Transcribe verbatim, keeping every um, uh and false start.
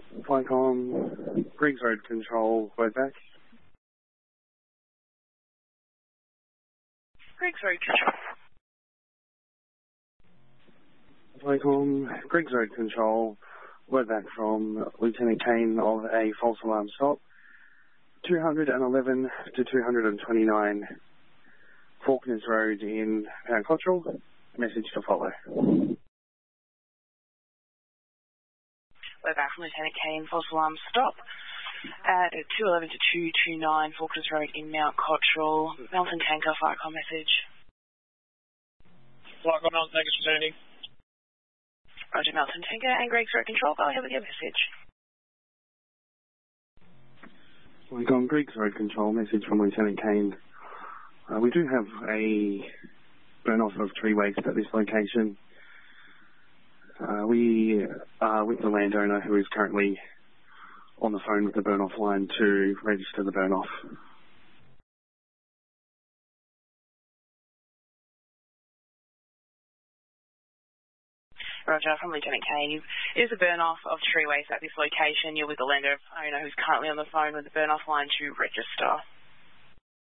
Flycom, Griggs Road Control, word back. Griggs Road Control. Flycom, Griggs Road Control, word back from Lieutenant Kane of a false alarm stop. two eleven to two twenty-nine Faulkners Road in Mount Cottrell. Message to follow. We're back from Lieutenant Kane, false alarm stop at two eleven to two twenty-nine Faulkners Road in Mount Cottrell. Melton Tanker, Flightcom message. Flightcom, Melton Tanker's returning. Roger, Melton Tanker and Griggs Road Control, go ahead with your message. Flycom, Griggs Road Control, message from Lieutenant Kane. Uh, we do have a burn-off of tree waste at this location. Uh, we are with the landowner who is currently on the phone with the burn-off line to register the burn-off. Roger, from Lieutenant Kane. It is a burn-off of tree waste at this location. You're with the landowner who's currently on the phone with the burn-off line to register.